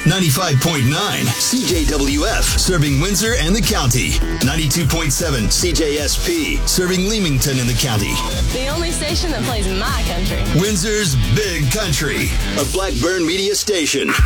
95.9 CJWF, serving Windsor and the county. 92.7 CJSP, serving Leamington and the county. The only station that plays my country. Windsor's Big Country, a Blackburn media station.